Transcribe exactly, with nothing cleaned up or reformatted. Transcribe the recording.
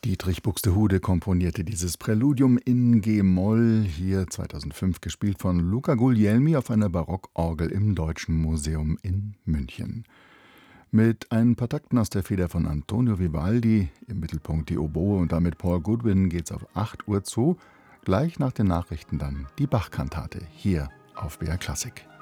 Dietrich Buxtehude komponierte dieses Präludium in G-Moll, hier zweitausendfünf gespielt von Luca Guglielmi auf einer Barockorgel im Deutschen Museum in München. Mit ein paar Takten aus der Feder von Antonio Vivaldi, im Mittelpunkt die Oboe und damit Paul Goodwin, geht's auf acht Uhr zu. Gleich nach den Nachrichten dann die Bach-Kantate hier auf B R Klassik.